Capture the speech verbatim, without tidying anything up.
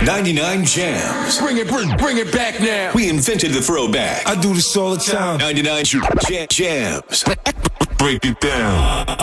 ninety-nine Jams. Bring it, bring, bring it back now. We invented the throwback. I do this all the time. ninety-nine Jam- Jams. Break it down.